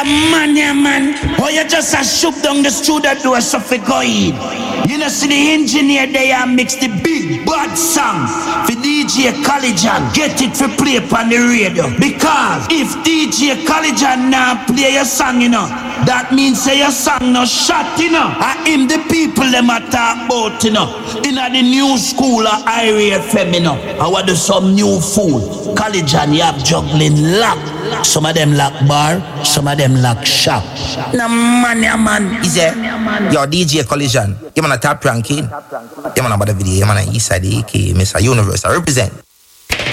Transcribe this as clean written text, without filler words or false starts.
Yeah, man. Oh, you just a shoot down the studio door so for go in. You know, see the engineer there mix the big bad song for DJ Colligan. Get it for play on the radio. Because if DJ Colligan now play your song, you know, that means say your song no shot, you know. And him the people them a talk about, you know. In the new school of Irie FM, you know. I want do some new food. Colligan, you have juggling lock. Some of them lock bar, some of them lock shop. No man, yeah man. Is it? Yo, DJ Colligan. You man a top ranking. You man about the video. You man a Eastside AK, Mr. Universe. I represent.